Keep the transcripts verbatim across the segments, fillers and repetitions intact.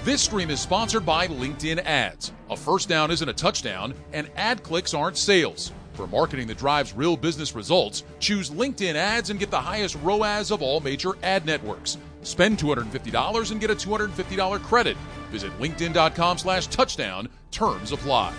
This stream is sponsored by LinkedIn Ads. A first down isn't a touchdown, and ad clicks aren't sales. For marketing that drives real business results, choose LinkedIn Ads and get the highest R O A S of all major ad networks. Spend two hundred fifty dollars and get a two hundred fifty dollars credit. Visit linkedin.com slash touchdown. Terms apply.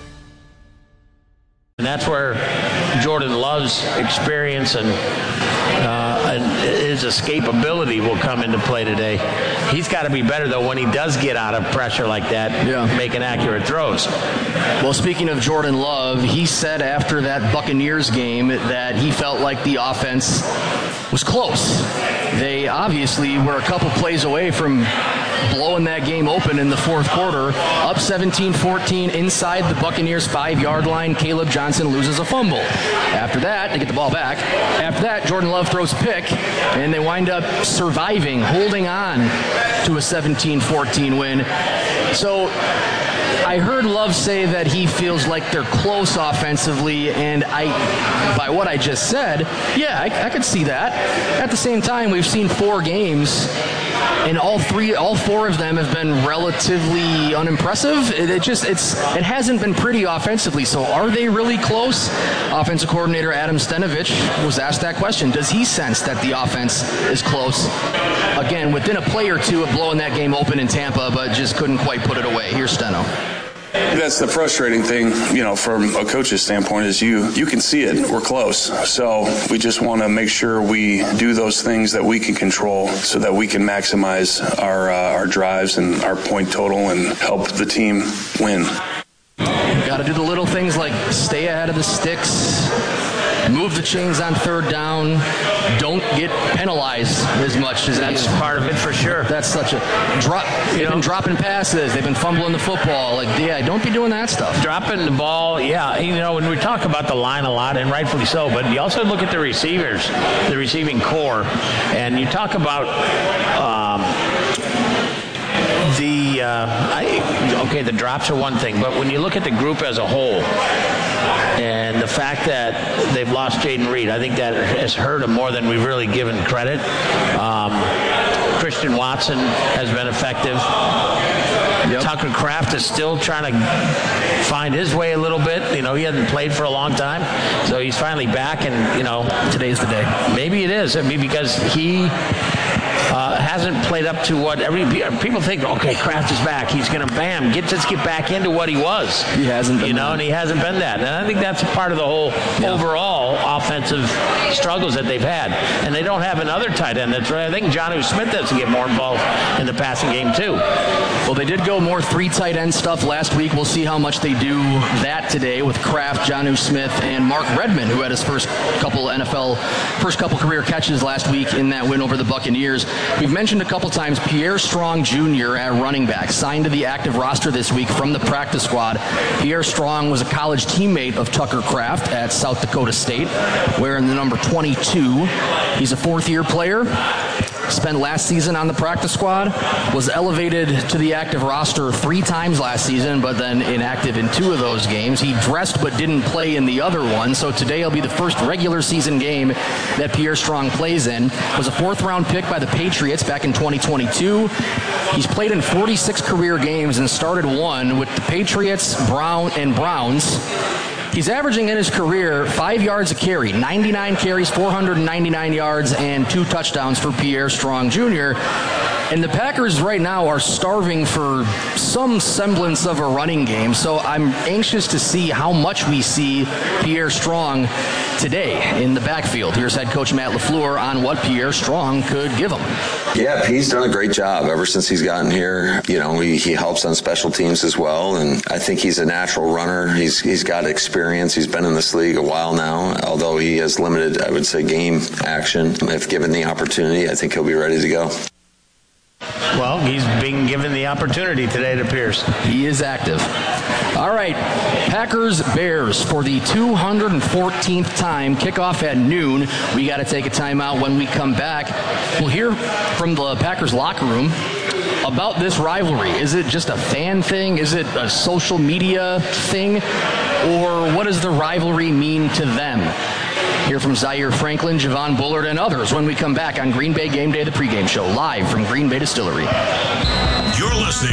And that's where Jordan Love's experience and, uh, and his escapability will come into play today. He's got to be better, though, when he does get out of pressure like that, yeah. making accurate throws. Well, speaking of Jordan Love, he said after that Buccaneers game that he felt like the offense was close. They obviously were a couple plays away from blowing that game open in the fourth quarter. Up seventeen fourteen inside the Buccaneers five-yard line. Caleb Johnson loses a fumble. After that, they get the ball back. After that, Jordan Love throws a pick, and they wind up surviving, holding on to a seventeen fourteen win. So I heard Love say that he feels like they're close offensively, and I, by what I just said, yeah, I, I could see that. At the same time, we've seen four games, and all three, all four of them have been relatively unimpressive. It, it just, it's, it hasn't been pretty offensively. So, are they really close? Offensive coordinator Adam Stenavich was asked that question. Does he sense that the offense is close? Again, within a play or two of blowing that game open in Tampa, but just couldn't quite put it away. Here's Steno. That's the frustrating thing, you know, from a coach's standpoint, is you you can see it. We're close. So we just want to make sure we do those things that we can control so that we can maximize our uh, our drives and our point total and help the team win. Got to do the little things like stay ahead of the sticks, move the chains on third down, don't get penalized as much as that's part of it for sure. That's such a drop. They've you been know, dropping passes. They've been fumbling the football. Like, yeah, don't be doing that stuff. Dropping the ball, yeah. You know, when we talk about the line a lot, and rightfully so, but you also look at the receivers, the receiving core, and you talk about um, the uh, I, okay, the drops are one thing, but when you look at the group as a whole, and the fact that they've lost Jaden Reed, I think that has hurt them more than we've really given credit. Um, Christian Watson has been effective. Yep. Tucker Kraft is still trying to find his way a little bit. You know, he hasn't played for a long time, so he's finally back, and, you know, today's the day. Maybe it is. I mean, because he uh, hasn't played up to what every people think. Okay, Kraft is back. He's going to bam get just get back into what he was. He hasn't, been you know, that. and he hasn't been that. And I think that's a part of the whole yeah. overall offensive struggles that they've had. And they don't have another tight end that's right. I think Jonnu Smith has to get more involved in the passing game too. Well, they did go more three tight end stuff last week. We'll see how much they do that today with Kraft, Jonnu Smith, and Mark Redmond, who had his first couple N F L, first couple career catches last week in that win over the Buccaneers. We've mentioned a couple times Pierre Strong Junior at running back, signed to the active roster this week from the practice squad. Pierre Strong was a college teammate of Tucker Kraft at South Dakota State, wearing the number twenty-two. He's a fourth-year player. Spent last season on the practice squad, was elevated to the active roster three times last season, but then inactive in two of those games. He dressed but didn't play in the other one, so today will be the first regular season game that Pierre Strong plays in. Was a fourth-round pick by the Patriots back in twenty twenty-two. He's played in forty-six career games and started one with the Patriots, Brown, and Browns. He's averaging in his career five yards a carry, ninety-nine carries, four hundred ninety-nine yards, and two touchdowns for Pierre Strong Junior And the Packers right now are starving for some semblance of a running game, so I'm anxious to see how much we see Pierre Strong today in the backfield. Here's head coach Matt LaFleur on what Pierre Strong could give him. Yeah, he's done a great job ever since he's gotten here. You know, he, he helps on special teams as well, and I think he's a natural runner. He's he's got experience. He's been in this league a while now, although he has limited, I would say, game action. If given the opportunity, I think he'll be ready to go. Well, he's being given the opportunity today, it appears. He is active. All right, Packers-Bears for the two hundred fourteenth time. Kickoff at noon. We got to take a timeout. When we come back, we'll hear from the Packers locker room about this rivalry. Is it just a fan thing? Is it a social media thing? Or what does the rivalry mean to them? Hear from Zaire Franklin, Javon Bullard, and others when we come back on Green Bay Game Day, the pregame show, live from Green Bay Distillery. You're listening